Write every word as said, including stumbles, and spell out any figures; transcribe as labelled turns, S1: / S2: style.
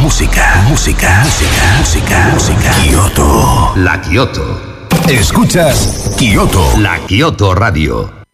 S1: Música, música, música, música, música. Kioto.
S2: La Kioto.
S1: Escuchas Kioto.
S2: La Kioto Radio.